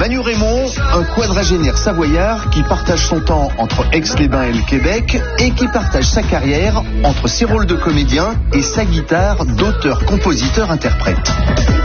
Manu Raymond, un quadragénaire savoyard qui partage son temps entre Aix-les-Bains et le Québec et qui partage sa carrière entre ses rôles de comédien et sa guitare d'auteur, compositeur, interprète.